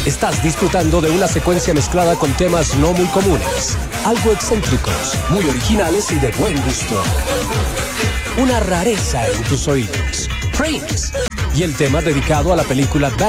Estás disfrutando de una secuencia mezclada con temas no muy comunes, algo excéntricos, muy originales y de buen gusto. Una rareza en tus oídos. Prince. Y el tema dedicado a la película